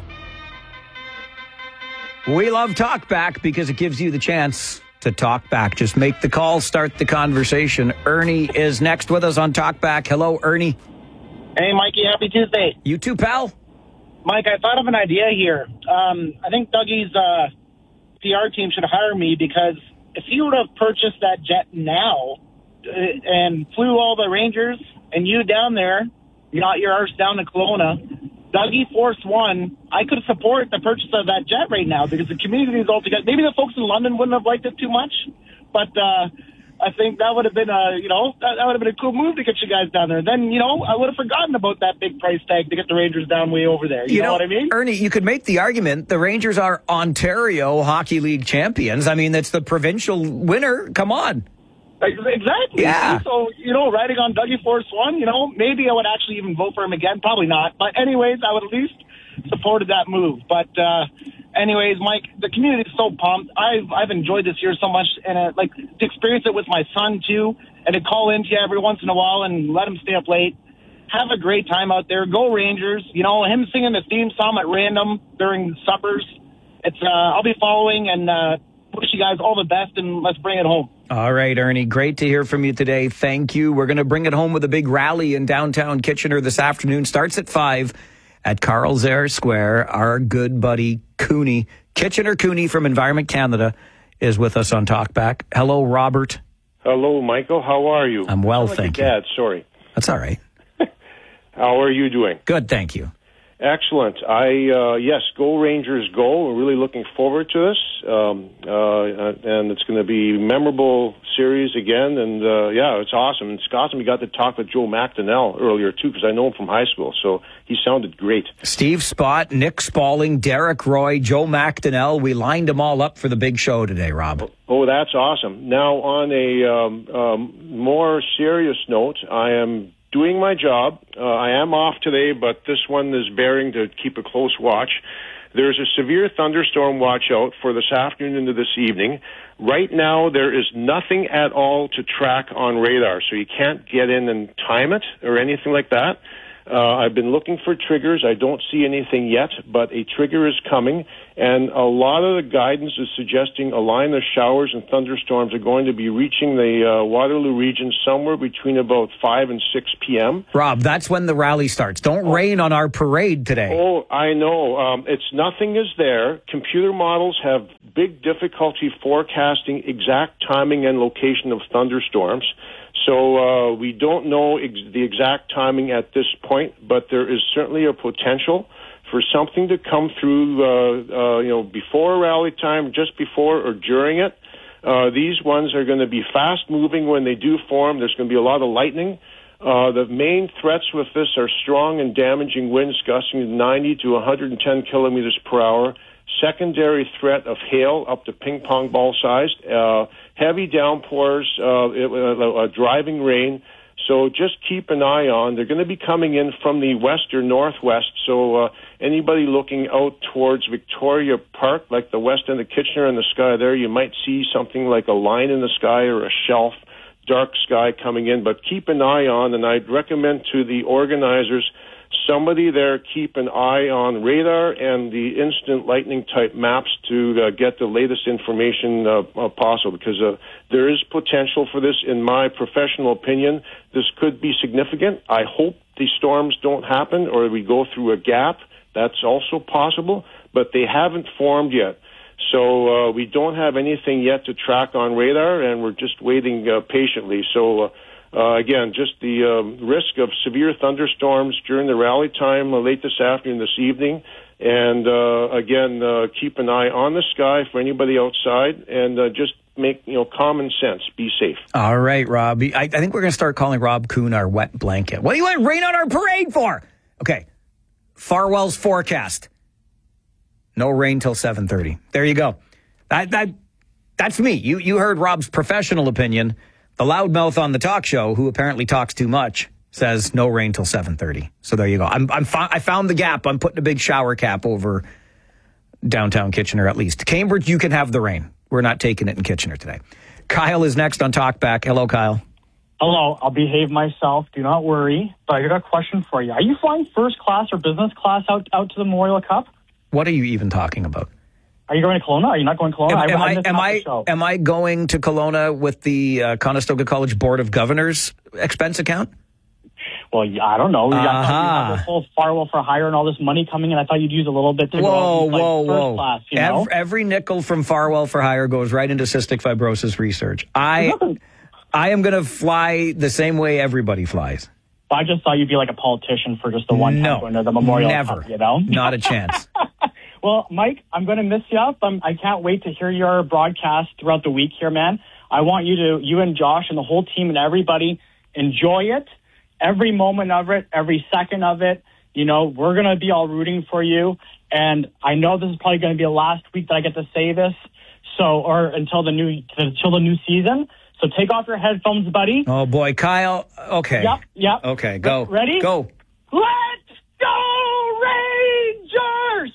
We love Talkback because it gives you the chance to talk back. Just make the call, start the conversation. Ernie is next with us on Talkback. Hello, Ernie. Hey, Mikey. Happy Tuesday. You too, pal. Mike, I thought of an idea here. I think Dougie's PR team should hire me, because if he would have purchased that jet now and flew all the Rangers and you down there, not your arse down to Kelowna, Dougie Force One, I could support the purchase of that jet right now, because the community is all together. Maybe the folks in London wouldn't have liked it too much, but I think that would have been that would have been a cool move to get you guys down there. Then, I would have forgotten about that big price tag to get the Rangers down way over there. You know what I mean? Ernie, you could make the argument the Rangers are Ontario Hockey League champions. I mean, that's the provincial winner. Come on. Exactly. Yeah. So, riding on Dougie Force One, maybe I would actually even vote for him again. Probably not. But anyways, I would at least supported that move. But anyways, Mike, the community is so pumped. I've enjoyed this year so much, and to experience it with my son too, and to call into you every once in a while and let him stay up late. Have a great time out there. Go Rangers. Him singing the theme song at random during suppers. It's I'll be following, and wish you guys all the best, and let's bring it home. All right, Ernie, great to hear from you today. Thank you. We're going to bring it home with a big rally in downtown Kitchener this afternoon. Starts at 5 at Carl Zare Square. Our good buddy Cooney, Kitchener Cooney from Environment Canada, is with us on Talkback. Hello, Robert. Hello, Michael. How are you? I'm well, thank you. Dad, sorry. That's all right. How are you doing? Good, thank you. Excellent. Yes, go Rangers, go. We're really looking forward to this, and it's going to be a memorable series again. And it's awesome. And it's awesome. We got to talk with Joe McDonnell earlier too, because I know him from high school, so he sounded great. Steve Spott, Nick Spaulding, Derek Roy, Joe McDonnell. We lined them all up for the big show today, Rob. Oh, that's awesome. Now, on a more serious note, I am doing my job. I am off today, but this one is bearing to keep a close watch. There's a severe thunderstorm watch out for this afternoon into this evening. Right now, there is nothing at all to track on radar, so you can't get in and time it or anything like that. I've been looking for triggers. I don't see anything yet, but a trigger is coming, and a lot of the guidance is suggesting a line of showers and thunderstorms are going to be reaching the Waterloo region somewhere between about 5 and 6 p.m. Rob, that's when the rally starts. Don't rain on our parade today. Oh, I know. Nothing is there. Computer models have big difficulty forecasting exact timing and location of thunderstorms. So we don't know the exact timing at this point, but there is certainly a potential for something to come through, before rally time, just before or during it. These ones are going to be fast-moving when they do form. There's going to be a lot of lightning. The main threats with this are strong and damaging winds gusting 90 to 110 kilometers per hour. Secondary threat of hail up to ping pong ball sized, heavy downpours, driving rain. So just keep an eye on. They're going to be coming in from the west or northwest. So anybody looking out towards Victoria Park, like the west end of Kitchener and the sky there, you might see something like a line in the sky or a shelf, dark sky coming in. But keep an eye on, and I'd recommend to the organizers, somebody there keep an eye on radar and the instant lightning type maps to get the latest information possible, because there is potential for this. In my professional opinion, this could be significant. I hope the storms don't happen or we go through a gap. That's also possible, but they haven't formed yet. So we don't have anything yet to track on radar, and we're just waiting patiently. So again, just the risk of severe thunderstorms during the rally time late this afternoon, this evening. And again, keep an eye on the sky for anybody outside, and just make common sense. Be safe. All right, Rob. I think we're going to start calling Rob Kuhn our wet blanket. What do you want rain on our parade for? Okay. Farwell's forecast. No rain till 7:30. There you go. That's me. You heard Rob's professional opinion. The loudmouth on the talk show, who apparently talks too much, says no rain till 7:30. So there you go. I found the gap. I'm putting a big shower cap over downtown Kitchener at least. Cambridge, you can have the rain. We're not taking it in Kitchener today. Kyle is next on Talkback. Hello, Kyle. Hello. I'll behave myself. Do not worry. But I got a question for you. Are you flying first class or business class out to the Memorial Cup? What are you even talking about? Are you going to Kelowna? Are you not going to Kelowna? Am I going to Kelowna with the Conestoga College Board of Governors expense account? Well, I don't know. I thought you had this whole Farwell for hire and all this money coming in. I thought you'd use a little bit to go first class. You know? Every nickel from Farwell for hire goes right into cystic fibrosis research. I am going to fly the same way everybody flies. I just thought you'd be like a politician for just the one time going to the Memorial Cup, you know? Not a chance. Well, Mike, I'm going to miss you up. I can't wait to hear your broadcast throughout the week here, man. I want you and Josh and the whole team and everybody, enjoy it. Every moment of it, every second of it. You know, we're going to be all rooting for you. And I know this is probably going to be the last week that I get to say this. Or until the new season. So take off your headphones, buddy. Oh, boy. Kyle. Okay. Yep. Okay, go. Ready? Go. Let's go, Rangers!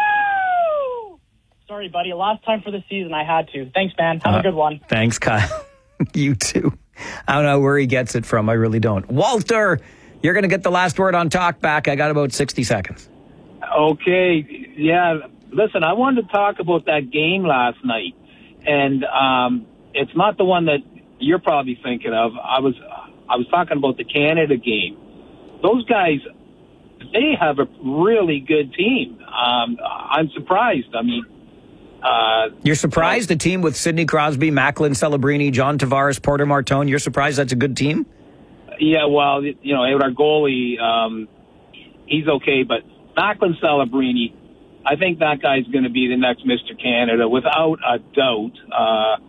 Woo! Sorry, buddy. Last time for the season, I had to. Thanks, man. Have a good one. Thanks, Kyle. You too. I don't know where he gets it from. I really don't. Walter, you're going to get the last word on Talkback. I got about 60 seconds. Okay. Yeah. Listen, I wanted to talk about that game last night. And it's not the one that you're probably thinking of. I was talking about the Canada game. Those guys, they have a really good team. I'm surprised. I mean, you're surprised? A team with Sidney Crosby, Macklin Celebrini, John Tavares, Porter Martone. You're surprised that's a good team? Yeah, well, our goalie, he's okay, but Macklin Celebrini, I think that guy's going to be the next Mr. Canada without a doubt.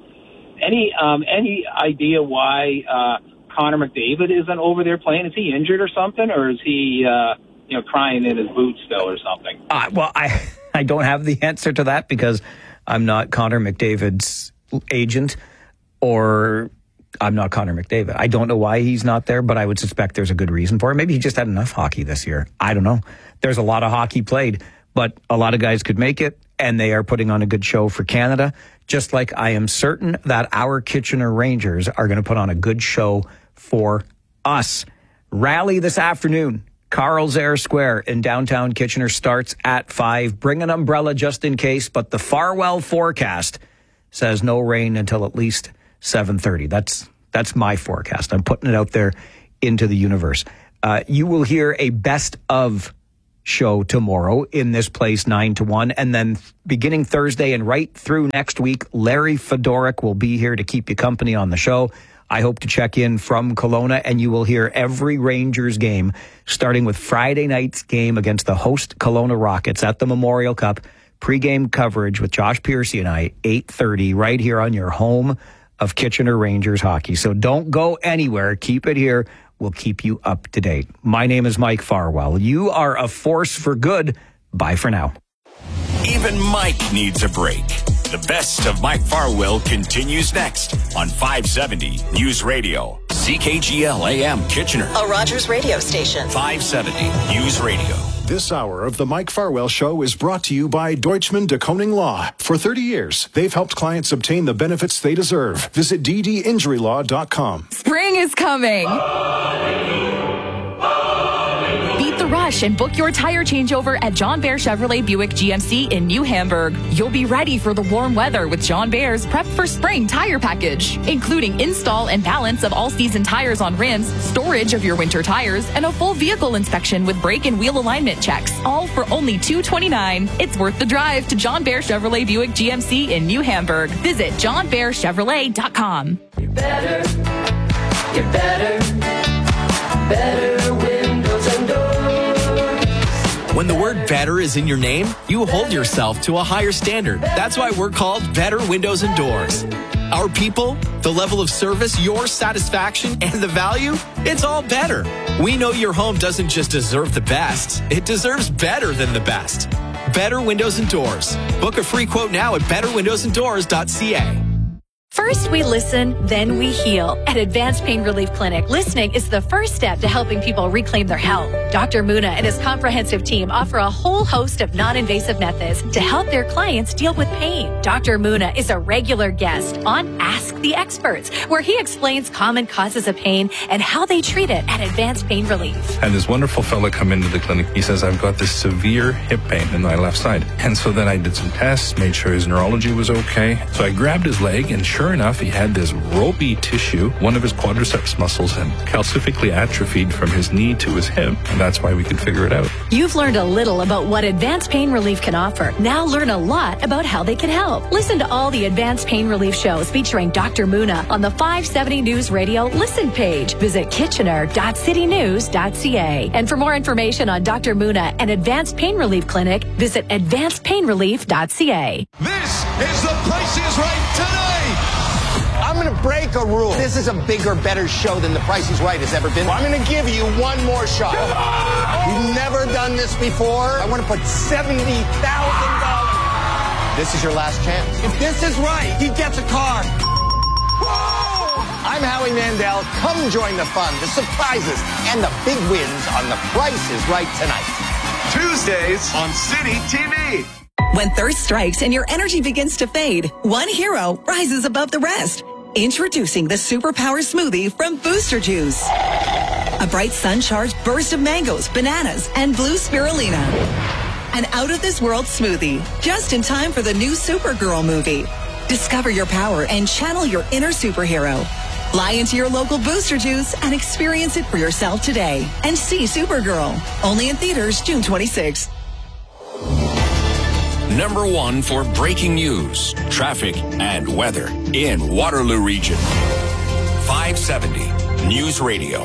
Any idea why Connor McDavid isn't over there playing? Is he injured or something, or is he crying in his boots still or something? Well, I don't have the answer to that because I'm not Connor McDavid's agent, or I'm not Connor McDavid. I don't know why he's not there, but I would suspect there's a good reason for it. Maybe he just had enough hockey this year. I don't know. There's a lot of hockey played, but a lot of guys could make it, and they are putting on a good show for Canada, just like I am certain that our Kitchener Rangers are going to put on a good show for us. Rally this afternoon. Carl's Air Square in downtown Kitchener starts at 5. Bring an umbrella just in case, but the Farwell forecast says no rain until at least 7:30. That's my forecast. I'm putting it out there into the universe. You will hear a best of show tomorrow in this place 9 to 1, and then beginning Thursday and right through next week, Larry Fedoruk will be here to keep you company on the show. I hope to check in from Kelowna, and you will hear every Rangers game, starting with Friday night's game against the host Kelowna Rockets at the Memorial Cup. Pre-game coverage with Josh Piercy and I, 8:30, right here on your home of Kitchener Rangers hockey. So don't go anywhere. Keep it here. We'll keep you up to date. My name is Mike Farwell. You are a force for good. Bye for now. Even Mike needs a break. The best of Mike Farwell continues next on 570 News Radio. CKGL AM Kitchener. A Rogers radio station. 570 News Radio. This hour of the Mike Farwell Show is brought to you by Deutschman DeKoning Law. For 30 years, they've helped clients obtain the benefits they deserve. Visit ddinjurylaw.com. Spring is coming. Beat the rush and book your tire changeover at John Bear Chevrolet Buick GMC in New Hamburg. You'll be ready for the warm weather with John Bear's Prep for Spring tire package, including install and balance of all-season tires on rims, storage of your winter tires, and a full vehicle inspection with brake and wheel alignment checks, all for only $229. It's worth the drive to John Bear Chevrolet Buick GMC in New Hamburg. Visit johnbearchevrolet.com. You're better. Better windows and doors. When the word better is in your name, you hold yourself to a higher standard. That's why we're called Better Windows and Doors. Our people, the level of service, your satisfaction, and the value, it's all better. We know your home doesn't just deserve the best, it deserves better than the best. Better Windows and Doors. Book a free quote now at betterwindowsanddoors.ca. First, we listen, then we heal. At Advanced Pain Relief Clinic, listening is the first step to helping people reclaim their health. Dr. Muna and his comprehensive team offer a whole host of non-invasive methods to help their clients deal with pain. Dr. Muna is a regular guest on Ask the Experts, where he explains common causes of pain and how they treat it at Advanced Pain Relief. I had this wonderful fella come into the clinic. He says, I've got this severe hip pain in my left side. And so then I did some tests, made sure his neurology was okay. So I grabbed his leg, and sure enough, he had this ropey tissue. One of his quadriceps muscles had calcifically atrophied from his knee to his hip, and that's why we could figure it out. You've learned a little about what Advanced Pain Relief can offer. Now learn a lot about how they can help. Listen to all the Advanced Pain Relief shows featuring Dr. Muna on the 570 News Radio Listen page. Visit kitchener.citynews.ca. And for more information on Dr. Muna and Advanced Pain Relief Clinic, visit advancedpainrelief.ca. This is The Price is Right tonight. I'm going to break a rule. This is a bigger, better show than The Price is Right has ever been. I'm going to give you one more shot. You've never done this before. I want to put $70,000. This is your last chance. If this is right, he gets a car. Whoa! I'm Howie Mandel. Come join the fun, the surprises, and the big wins on The Price is Right tonight. Tuesdays on City TV. When thirst strikes and your energy begins to fade, one hero rises above the rest. Introducing the Superpower Smoothie from Booster Juice. A bright sun-charged burst of mangoes, bananas, and blue spirulina. An out-of-this-world smoothie, just in time for the new Supergirl movie. Discover your power and channel your inner superhero. Fly into your local Booster Juice and experience it for yourself today. And see Supergirl. Only in theaters June 26th. Number one for breaking news, traffic, and weather in Waterloo Region. 570 News Radio.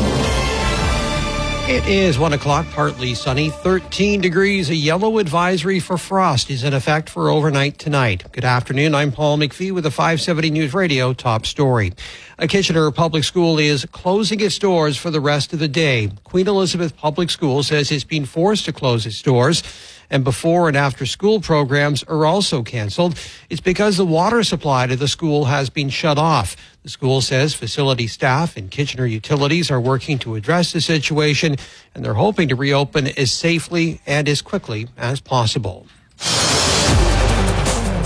It is 1 o'clock, partly sunny, 13 degrees. A yellow advisory for frost is in effect for overnight tonight. Good afternoon. I'm Paul McPhee with the 570 News Radio top story. A Kitchener Public School is closing its doors for the rest of the day. Queen Elizabeth Public School says it's been forced to close its doors, and before and after school programs are also canceled. It's because the water supply to the school has been shut off. The school says facility staff and Kitchener Utilities are working to address the situation, and they're hoping to reopen as safely and as quickly as possible.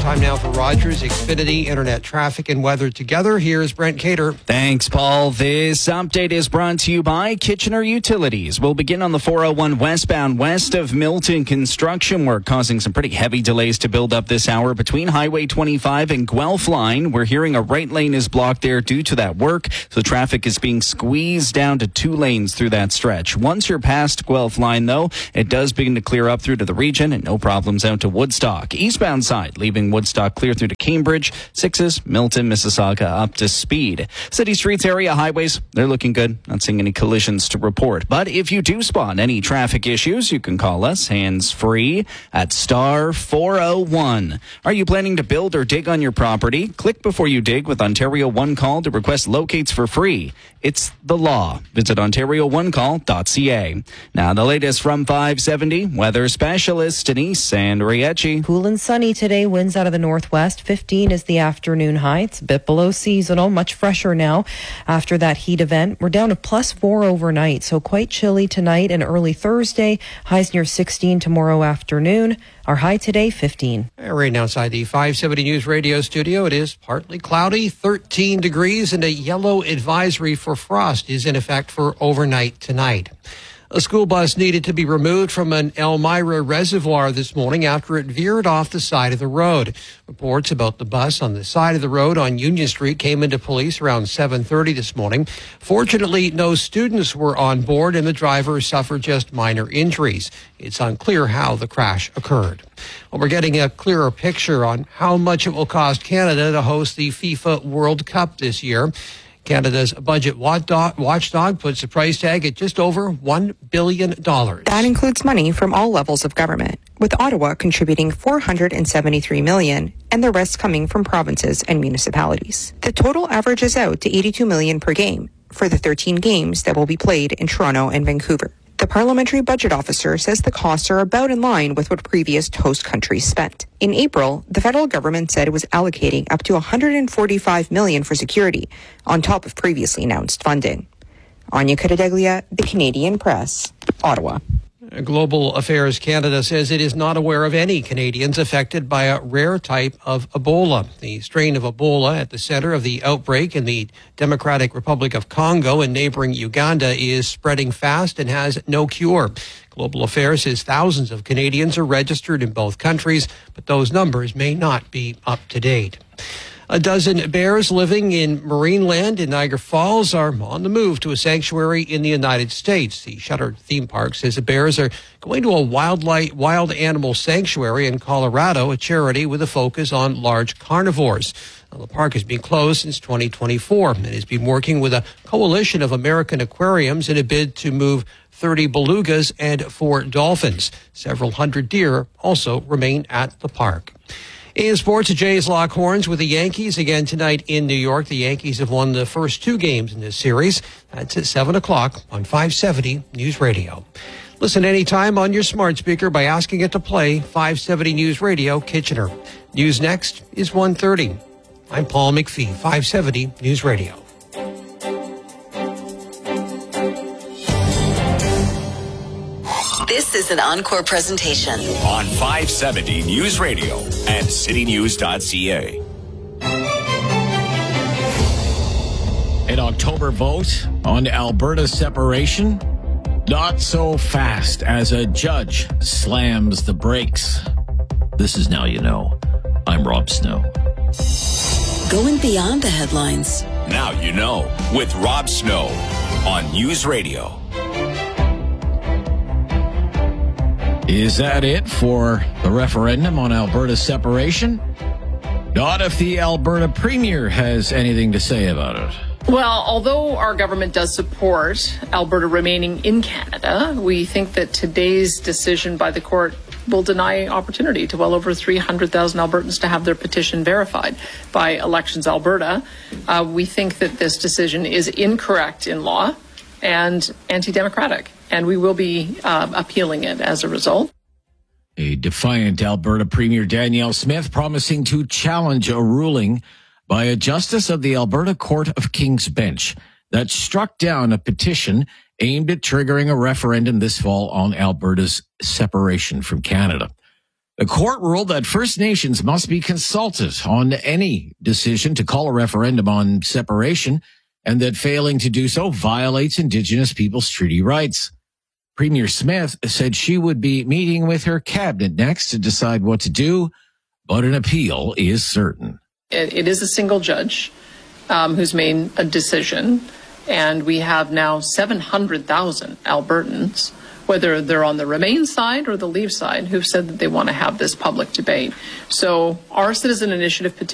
Time now for Rogers Xfinity Internet traffic and weather together. Here's Brent Cater. Thanks, Paul. This update is brought to you by Kitchener Utilities. We'll begin on the 401 westbound west of Milton. Construction work causing some pretty heavy delays to build up this hour between Highway 25 and Guelph Line. We're hearing a right lane is blocked there due to that work, so traffic is being squeezed down to 2 lanes through that stretch. Once you're past Guelph Line, though, it does begin to clear up through to the region and no problems out to Woodstock. Eastbound side, leaving Woodstock clear through to Cambridge. 6s, Milton, Mississauga up to speed. City streets area highways, they're looking good. Not seeing any collisions to report. But if you do spot any traffic issues, you can call us hands-free at star 401. Are you planning to build or dig on your property? Click before you dig with Ontario One Call to request locates for free. It's the law. Visit OntarioOneCall.ca. Now the latest from 570, weather specialist Denise Andriecci. Cool and sunny today, winds out of the northwest. 15 is the afternoon high. It's a bit below seasonal, much fresher now after that heat event. We're down to +4 overnight, so quite chilly tonight and early Thursday. Highs near 16 tomorrow afternoon. Our high today, 15. Right now outside the 570 News Radio studio, it is partly cloudy, 13 degrees, and a yellow advisory for frost is in effect for overnight tonight. A school bus needed to be removed from an Elmira reservoir this morning after it veered off the side of the road. Reports about the bus on the side of the road on Union Street came into police around 7:30 this morning. Fortunately, no students were on board and the driver suffered just minor injuries. It's unclear how the crash occurred. Well, we're getting a clearer picture on how much it will cost Canada to host the FIFA World Cup this year. Canada's budget watchdog puts the price tag at just over $1 billion. That includes money from all levels of government, with Ottawa contributing $473 million and the rest coming from provinces and municipalities. The total averages out to $82 million per game for the 13 games that will be played in Toronto and Vancouver. The parliamentary budget officer says the costs are about in line with what previous host countries spent. In April, the federal government said it was allocating up to $145 million for security, on top of previously announced funding. Anya Cadadeglia, The Canadian Press, Ottawa. Global Affairs Canada says it is not aware of any Canadians affected by a rare type of Ebola. The strain of Ebola at the center of the outbreak in the Democratic Republic of Congo and neighboring Uganda is spreading fast and has no cure. Global Affairs says thousands of Canadians are registered in both countries, but those numbers may not be up to date. A dozen bears living in Marineland in Niagara Falls are on the move to a sanctuary in the United States. The Shuttered Theme Park says the bears are going to a wild animal sanctuary in Colorado, a charity with a focus on large carnivores. Now, the park has been closed since 2024 and has been working with a coalition of American aquariums in a bid to move 30 belugas and 4 dolphins. Several hundred deer also remain at the park. In sports, the Jays lock horns with the Yankees again tonight in New York. The Yankees have won the first 2 games in this series. That's at 7 o'clock on 570 News Radio. Listen anytime on your smart speaker by asking it to play 570 News Radio Kitchener. News next is 1:30. I'm Paul McPhee, 570 News Radio. This is an encore presentation on 570 News Radio and citynews.ca. An October vote on Alberta separation? Not so fast as a judge slams the brakes. This is Now You Know. I'm Rob Snow. Going beyond the headlines. Now You Know with Rob Snow on News Radio. Is that it for the referendum on Alberta separation? Not if the Alberta Premier has anything to say about it. Well, although our government does support Alberta remaining in Canada, we think that today's decision by the court will deny opportunity to well over 300,000 Albertans to have their petition verified by Elections Alberta. We think that this decision is incorrect in law and anti-democratic, and we will be appealing it as a result. A defiant Alberta Premier Danielle Smith promising to challenge a ruling by a justice of the Alberta Court of King's Bench that struck down a petition aimed at triggering a referendum this fall on Alberta's separation from Canada. The court ruled that First Nations must be consulted on any decision to call a referendum on separation, and that failing to do so violates Indigenous peoples' treaty rights. Premier Smith said she would be meeting with her cabinet next to decide what to do, but an appeal is certain. It is a single judge who's made a decision, and we have now 700,000 Albertans, whether they're on the Remain side or the Leave side, who've said that they want to have this public debate. So our citizen initiative petition